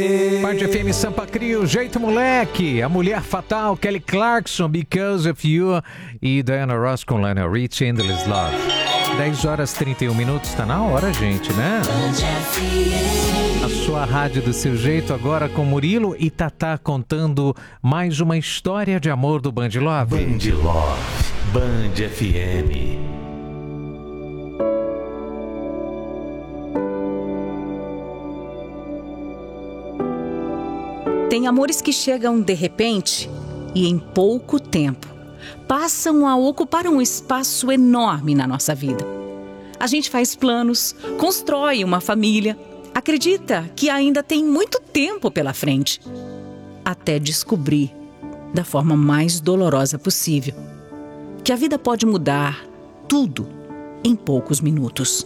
Band FM Sampa Crio, Jeito Moleque, A Mulher Fatal, Kelly Clarkson, Because of You e Diana Ross com Lionel Richie, Endless Love. 10 horas 31 minutos, tá na hora, gente, né? A sua rádio do seu jeito, agora com Murilo e Tatá contando mais uma história de amor do Band Love. Band Love, Band FM. Tem amores que chegam de repente e em pouco tempo passam a ocupar um espaço enorme na nossa vida. A gente faz planos, constrói uma família, acredita que ainda tem muito tempo pela frente, até descobrir, da forma mais dolorosa possível, que a vida pode mudar tudo em poucos minutos.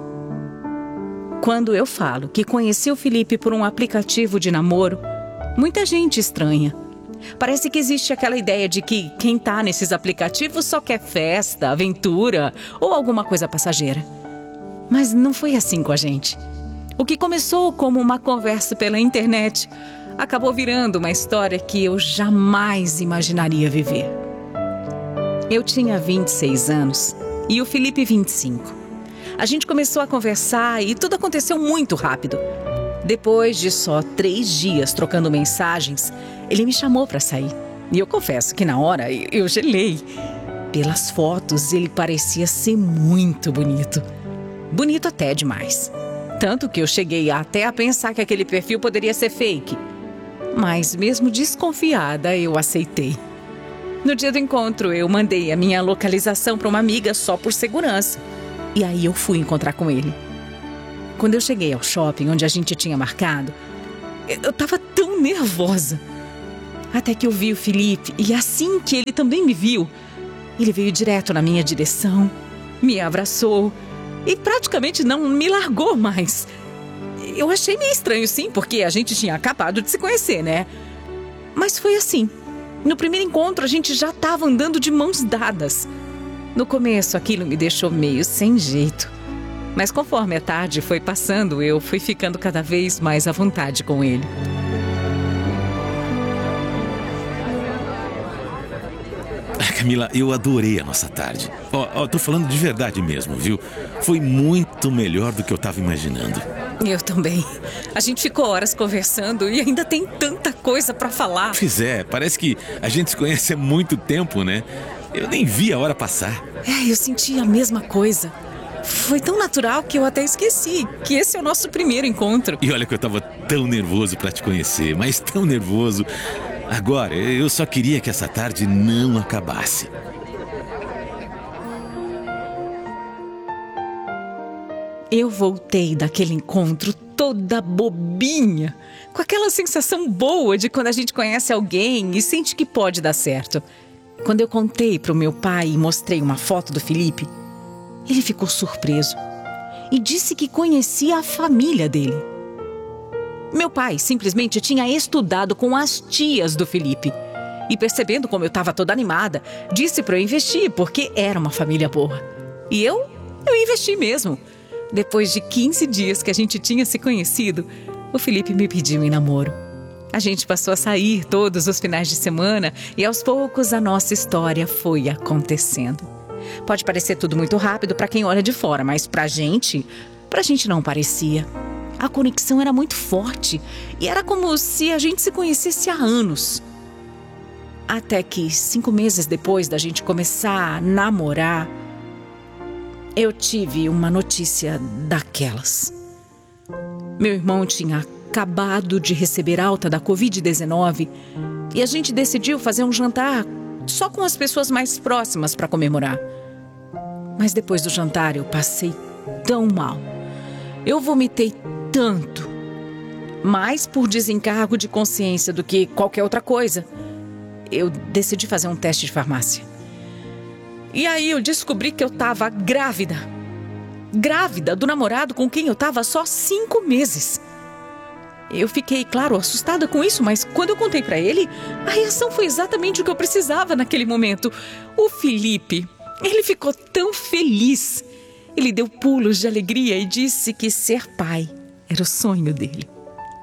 Quando eu falo que conheci o Felipe por um aplicativo de namoro, muita gente estranha. Parece que existe aquela ideia de que quem tá nesses aplicativos só quer festa, aventura ou alguma coisa passageira. Mas não foi assim com a gente. O que começou como uma conversa pela internet acabou virando uma história que eu jamais imaginaria viver. Eu tinha 26 anos e o Felipe 25. A gente começou a conversar e tudo aconteceu muito rápido. Depois de só 3 dias trocando mensagens, ele me chamou para sair. E eu confesso que na hora eu gelei. Pelas fotos, ele parecia ser muito bonito. Bonito até demais. Tanto que eu cheguei até a pensar que aquele perfil poderia ser fake. Mas mesmo desconfiada, eu aceitei. No dia do encontro, eu mandei a minha localização para uma amiga só por segurança. E aí eu fui encontrar com ele. Quando eu cheguei ao shopping onde a gente tinha marcado, eu tava tão nervosa. Até que eu vi o Felipe e assim que ele também me viu, ele veio direto na minha direção, me abraçou e praticamente não me largou mais. Eu achei meio estranho, sim, porque a gente tinha acabado de se conhecer, né? Mas foi assim. No primeiro encontro a gente já tava andando de mãos dadas. No começo aquilo me deixou meio sem jeito. Mas conforme a tarde foi passando, eu fui ficando cada vez mais à vontade com ele. Camila, eu adorei a nossa tarde. Tô falando de verdade mesmo, viu? Foi muito melhor do que eu tava imaginando. Eu também. A gente ficou horas conversando e ainda tem tanta coisa pra falar. Pois é, parece que a gente se conhece há muito tempo, né? Eu nem vi a hora passar. Eu senti a mesma coisa. Foi tão natural que eu até esqueci que esse é o nosso primeiro encontro. E olha que eu tava tão nervoso pra te conhecer, mas tão nervoso. Agora, eu só queria que essa tarde não acabasse. Eu voltei daquele encontro toda bobinha, com aquela sensação boa de quando a gente conhece alguém e sente que pode dar certo. Quando eu contei pro meu pai e mostrei uma foto do Felipe, ele ficou surpreso e disse que conhecia a família dele. Meu pai simplesmente tinha estudado com as tias do Felipe e, percebendo como eu estava toda animada, disse para eu investir porque era uma família boa. E eu investi mesmo. Depois de 15 dias que a gente tinha se conhecido, o Felipe me pediu em namoro. A gente passou a sair todos os finais de semana e aos poucos a nossa história foi acontecendo. Pode parecer tudo muito rápido para quem olha de fora, mas pra gente não parecia. A conexão era muito forte e era como se a gente se conhecesse há anos. Até que 5 meses depois da gente começar a namorar, eu tive uma notícia daquelas. Meu irmão tinha acabado de receber alta da Covid-19 e a gente decidiu fazer um jantar só com as pessoas mais próximas para comemorar. Mas depois do jantar eu passei tão mal. Eu vomitei tanto. Mais por desencargo de consciência do que qualquer outra coisa. Eu decidi fazer um teste de farmácia. E aí eu descobri que eu estava grávida. Grávida do namorado com quem eu estava só 5 meses. Eu fiquei, claro, assustada com isso, mas quando eu contei pra ele, a reação foi exatamente o que eu precisava naquele momento. O Felipe, ele ficou tão feliz. Ele deu pulos de alegria e disse que ser pai era o sonho dele.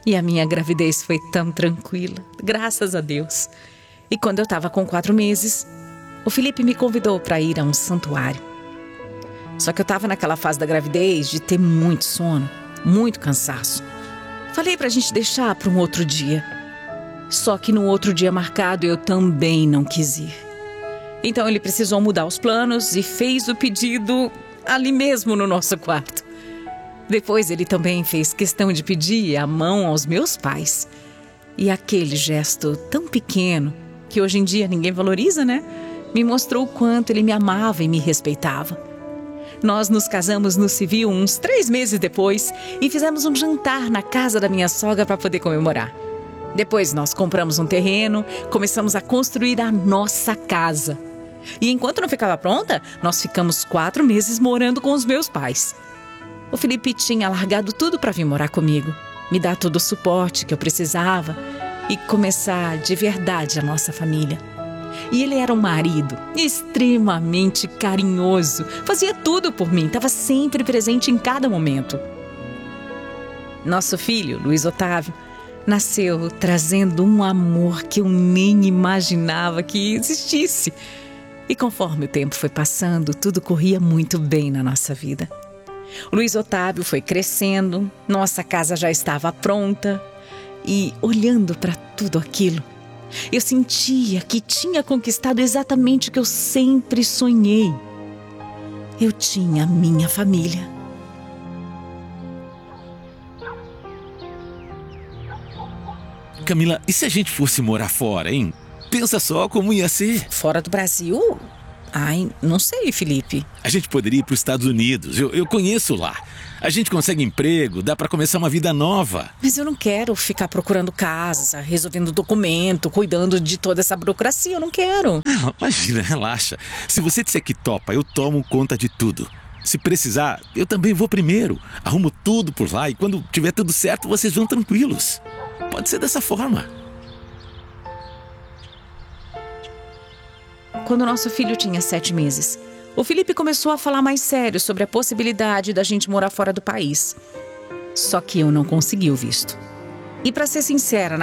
E a minha gravidez foi tão tranquila, graças a Deus. E quando eu estava com 4 meses, o Felipe me convidou para ir a um santuário. Só que eu estava naquela fase da gravidez de ter muito sono, muito cansaço. Falei pra gente deixar para um outro dia. Só que no outro dia marcado eu também não quis ir. Então ele precisou mudar os planos e fez o pedido ali mesmo no nosso quarto. Depois ele também fez questão de pedir a mão aos meus pais. E aquele gesto tão pequeno, que hoje em dia ninguém valoriza, né? Me mostrou o quanto ele me amava e me respeitava. Nós nos casamos no civil uns 3 meses depois e fizemos um jantar na casa da minha sogra para poder comemorar. Depois nós compramos um terreno, começamos a construir a nossa casa. E enquanto não ficava pronta, nós ficamos 4 meses morando com os meus pais. O Felipe tinha largado tudo para vir morar comigo, me dar todo o suporte que eu precisava e começar de verdade a nossa família. E ele era um marido extremamente carinhoso, fazia tudo por mim, estava sempre presente em cada momento. Nosso filho, Luiz Otávio, nasceu trazendo um amor que eu nem imaginava que existisse. E conforme o tempo foi passando, tudo corria muito bem na nossa vida. O Luiz Otávio foi crescendo, nossa casa já estava pronta e, olhando para tudo aquilo, eu sentia que tinha conquistado exatamente o que eu sempre sonhei. Eu tinha a minha família. Camila, e se a gente fosse morar fora, hein? Pensa só como ia ser. Fora do Brasil? Ai, não sei, Felipe. A gente poderia ir para os Estados Unidos. Eu conheço lá. A gente consegue emprego, dá para começar uma vida nova. Mas eu não quero ficar procurando casa, resolvendo documento, cuidando de toda essa burocracia. Eu não quero. Não, imagina, relaxa. Se você disser que topa, eu tomo conta de tudo. Se precisar, eu também vou primeiro. Arrumo tudo por lá e quando tiver tudo certo, vocês vão tranquilos. Pode ser dessa forma. Quando nosso filho tinha 7 meses, o Felipe começou a falar mais sério sobre a possibilidade da gente morar fora do país. Só que eu não consegui o visto. E para ser sincera,